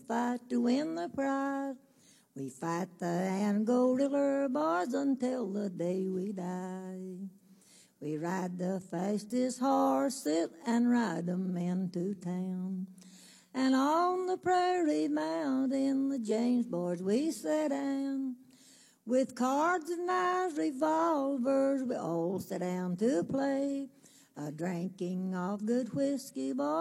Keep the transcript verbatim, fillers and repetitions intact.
fight to win the prize. We fight the Angora boys until the day we die. We ride the fastest horses and ride 'em into town. And on the prairie mountain, the James boys we sat down. With cards and knives, revolvers, we all sat down to play, a drinking of good whiskey, boys.